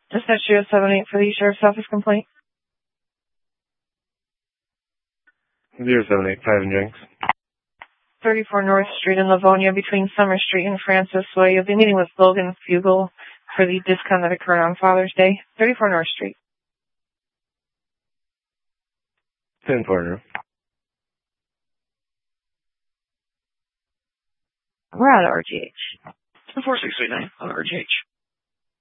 Dispatch 078 for the Sheriff's Office complaint. 078, Ivan Jenks. 34 North Street in Livonia between Summer Street and Francis Way. You'll be meeting with Logan Fugel for the discount that occurred on Father's Day. 34 North Street. 10 partner. We're out of RGH. 4639 on RGH.